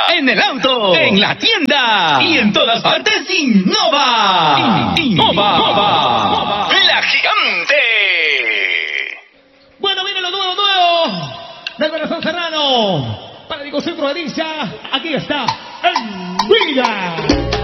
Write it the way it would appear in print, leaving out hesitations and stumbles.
en el auto, en la tienda y en todas partes. Innova. Innova. La gigante. Bueno, viene lo nuevo del Corazón Serrano. Para Diego Centro de Dicha, aquí está el Vida.